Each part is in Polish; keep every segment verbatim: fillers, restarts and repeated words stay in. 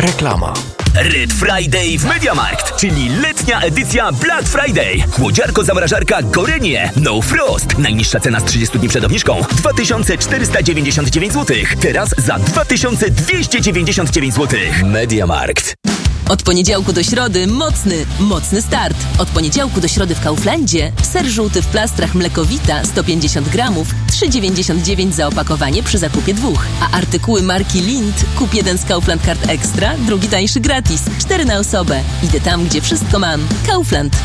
Reklama. Red Friday w MediaMarkt, czyli letnia edycja Black Friday. Chłodziarko-zamrażarka Gorenie No Frost. Najniższa cena z trzydziestu dni przed obniżką dwa tysiące czterysta dziewięćdziesiąt dziewięć złotych. Teraz za dwa tysiące dwieście dziewięćdziesiąt dziewięć złotych. MediaMarkt. Od poniedziałku do środy mocny, mocny start. Od poniedziałku do środy w Kauflandzie ser żółty w plastrach Mlekowita sto pięćdziesiąt gramów, trzy dziewięćdziesiąt dziewięć za opakowanie przy zakupie dwóch. A artykuły marki Lindt kup jeden z Kaufland Card Extra, drugi tańszy gratis. Cztery na osobę. Idę tam, gdzie wszystko mam. Kaufland.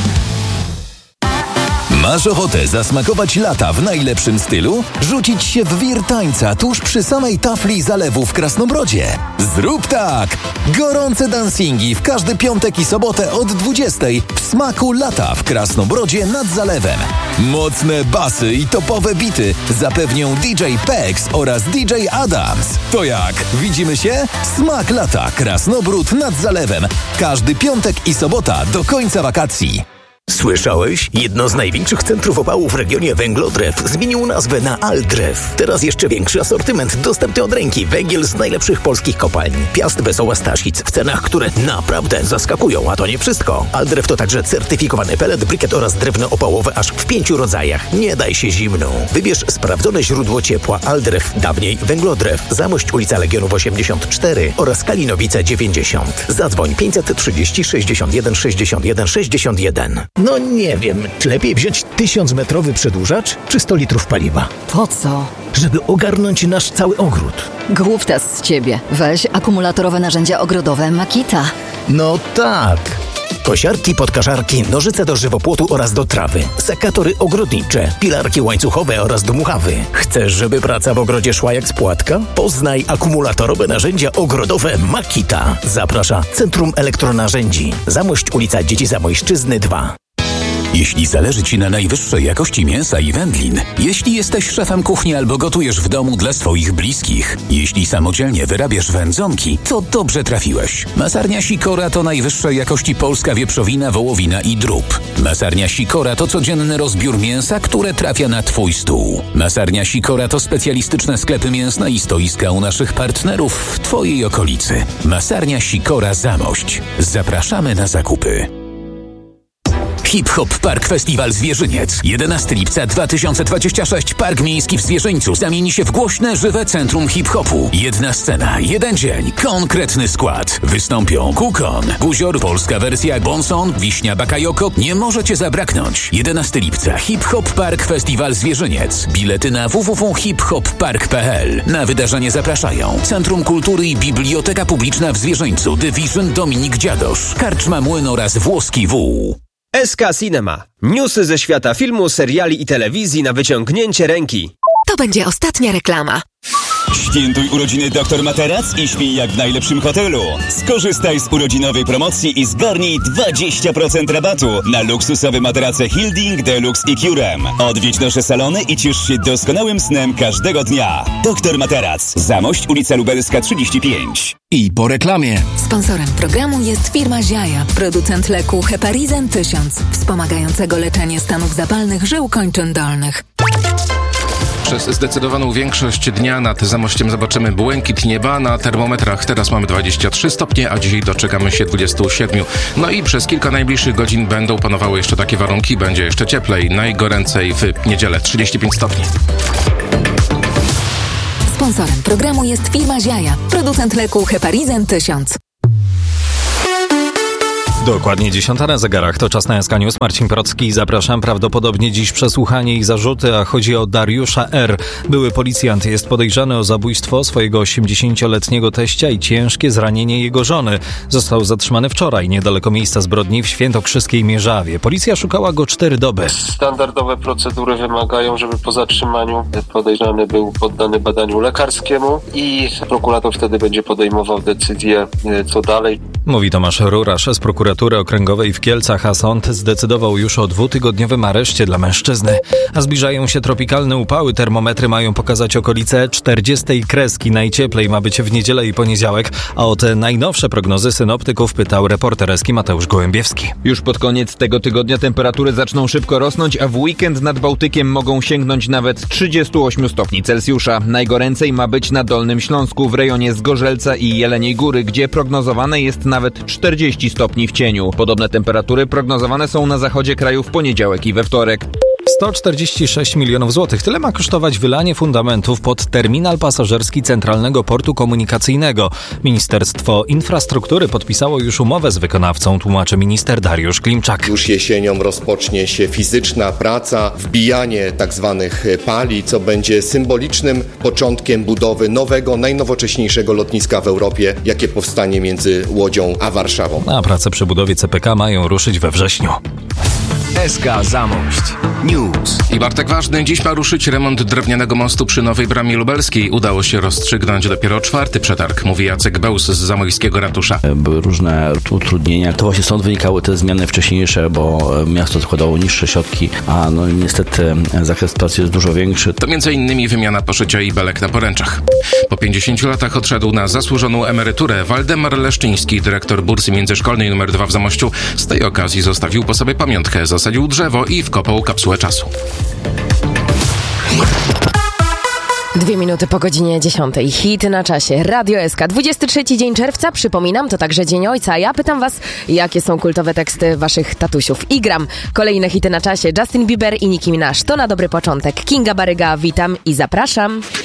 Masz ochotę zasmakować lata w najlepszym stylu? Rzucić się w wir tańca tuż przy samej tafli zalewu w Krasnobrodzie? Zrób tak! Gorące dancingi w każdy piątek i sobotę od dwudziestej w smaku lata w Krasnobrodzie nad zalewem. Mocne basy i topowe bity zapewnią D J Pex oraz D J Adams. To jak? Widzimy się? Smak lata Krasnobród nad zalewem. Każdy piątek i sobota do końca wakacji. Słyszałeś? Jedno z największych centrów opału w regionie Węglodrew zmieniło nazwę na Aldrew. Teraz jeszcze większy asortyment dostępny od ręki. Węgiel z najlepszych polskich kopalni. Piast, Wesoła, Staszic w cenach, które naprawdę zaskakują, a to nie wszystko. Aldrew to także certyfikowany pelet, brykiet oraz drewno opałowe aż w pięciu rodzajach. Nie daj się zimną. Wybierz sprawdzone źródło ciepła Aldrew, dawniej Węglodrew. Zamość, ulica Legionów osiemdziesiąt cztery oraz Kalinowice dziewięćdziesiąt. Zadzwoń pięćset trzydzieści sześćdziesiąt jeden sześćdziesiąt jeden sześćdziesiąt jeden. No nie wiem, czy lepiej wziąć tysiącmetrowy przedłużacz, czy sto litrów paliwa? Po co? Żeby ogarnąć nasz cały ogród. Głuptas z ciebie. Weź akumulatorowe narzędzia ogrodowe Makita. No tak. Kosiarki, podkaszarki, nożyce do żywopłotu oraz do trawy, sekatory ogrodnicze, pilarki łańcuchowe oraz dmuchawy. Chcesz, żeby praca w ogrodzie szła jak z płatka? Poznaj akumulatorowe narzędzia ogrodowe Makita. Zaprasza Centrum Elektronarzędzi. Zamość, ulica Dzieci Zamojszczyzny dwa. Jeśli zależy Ci na najwyższej jakości mięsa i wędlin, jeśli jesteś szefem kuchni albo gotujesz w domu dla swoich bliskich, jeśli samodzielnie wyrabiasz wędzonki, to dobrze trafiłeś. Masarnia Sikora to najwyższej jakości polska wieprzowina, wołowina i drób. Masarnia Sikora to codzienny rozbiór mięsa, które trafia na Twój stół. Masarnia Sikora to specjalistyczne sklepy mięsne i stoiska u naszych partnerów w Twojej okolicy. Masarnia Sikora Zamość. Zapraszamy na zakupy. Hip Hop Park Festiwal Zwierzyniec. jedenastego lipca dwa tysiące dwudziestego szóstego Park Miejski w Zwierzyńcu zamieni się w głośne, żywe centrum hip-hopu. Jedna scena, jeden dzień, konkretny skład. Wystąpią Kukon, Guzior, polska wersja Bonson, Wiśnia Bakayoko. Nie możecie zabraknąć. jedenastego lipca Hip Hop Park Festiwal Zwierzyniec. Bilety na w w w kropka hip hop park kropka p l. Na wydarzenie zapraszają Centrum Kultury i Biblioteka Publiczna w Zwierzyńcu, Division Dominik Dziadosz, Karczma Młyn oraz Włoski Wół. S K Cinema. Newsy ze świata filmu, seriali i telewizji na wyciągnięcie ręki. To będzie ostatnia reklama. Świętuj urodziny doktor Materac i śpij jak w najlepszym hotelu. Skorzystaj z urodzinowej promocji i zgarnij dwadzieścia procent rabatu na luksusowe materace Hilding, Deluxe i Curem. Odwiedź nasze salony i ciesz się doskonałym snem każdego dnia. doktor Materac. Zamość, ulica Lubelska trzydzieści pięć. I po reklamie. Sponsorem programu jest firma Ziaja, producent leku Heparizan tysiąc, wspomagającego leczenie stanów zapalnych żył kończyn dolnych. Przez zdecydowaną większość dnia nad Zamościem zobaczymy błękit nieba. Na termometrach teraz mamy dwadzieścia trzy stopnie, a dzisiaj doczekamy się dwudziestu siedmiu. No i przez kilka najbliższych godzin będą panowały jeszcze takie warunki. Będzie jeszcze cieplej, najgoręcej w niedzielę trzydzieści pięć stopni. Sponsorem programu jest firma Ziaja, producent leku Heparizan tysiąc. Dokładnie dziesiąta na zegarach, to czas na S K News. Marcin Procki, zapraszam. Prawdopodobnie dziś przesłuchanie i zarzuty, a chodzi o Dariusza R. Były policjant jest podejrzany o zabójstwo swojego osiemdziesięcioletniego teścia i ciężkie zranienie jego żony. Został zatrzymany wczoraj niedaleko miejsca zbrodni w świętokrzyskiej Mierzawie. Policja szukała go cztery doby. Standardowe procedury wymagają, żeby po zatrzymaniu podejrzany był poddany badaniu lekarskiemu i prokurator wtedy będzie podejmował decyzję, co dalej. Mówi Tomasz Rurasz z prokuratury okręgowej w Kielcach, a sąd zdecydował już o dwutygodniowym areszcie dla mężczyzny. A zbliżają się tropikalne upały, termometry mają pokazać okolice czterdziestej kreski. Najcieplej ma być w niedzielę i poniedziałek, a o te najnowsze prognozy synoptyków pytał reporter Eski Mateusz Gołębiewski. Już pod koniec tego tygodnia temperatury zaczną szybko rosnąć, a w weekend nad Bałtykiem mogą sięgnąć nawet trzydziestu ośmiu stopni Celsjusza. Najgoręcej ma być na Dolnym Śląsku, w rejonie Zgorzelca i Jeleniej Góry, gdzie prognozowane jest nawet czterdzieści stopni w cieniu. Podobne temperatury prognozowane są na zachodzie kraju w poniedziałek i we wtorek. sto czterdzieści sześć milionów złotych. Tyle ma kosztować wylanie fundamentów pod terminal pasażerski Centralnego Portu Komunikacyjnego. Ministerstwo Infrastruktury podpisało już umowę z wykonawcą, tłumaczy minister Dariusz Klimczak. Już jesienią rozpocznie się fizyczna praca, wbijanie tak zwanych pali, co będzie symbolicznym początkiem budowy nowego, najnowocześniejszego lotniska w Europie, jakie powstanie między Łodzią a Warszawą. A prace przy budowie C P K mają ruszyć we wrześniu. S K Zamość News. I Bartek Ważny. Dziś ma ruszyć remont drewnianego mostu przy Nowej Bramie Lubelskiej. Udało się rozstrzygnąć dopiero czwarty przetarg, mówi Jacek Bełs z zamojskiego ratusza. Były różne utrudnienia. To właśnie stąd wynikały te zmiany wcześniejsze, bo miasto zakładało niższe środki, a no niestety zakres pracy jest dużo większy. To między innymi wymiana poszycia i belek na poręczach. Po pięćdziesięciu latach odszedł na zasłużoną emeryturę Waldemar Leszczyński, dyrektor bursy międzyszkolnej numer dwa w Zamościu. Z tej okazji zostawił po sobie pamiątkę. Zasadził drzewo i wkopał kapsułę czasu. Dwie minuty po godzinie dziesiątej. Hity na czasie. Radio S K. dwudziesty trzeci dzień czerwca. Przypominam, to także Dzień Ojca. A ja pytam was, jakie są kultowe teksty waszych tatusiów. I gram kolejne hity na czasie. Justin Bieber i Nicki Minaj. To na dobry początek. Kinga Baryga, witam i zapraszam.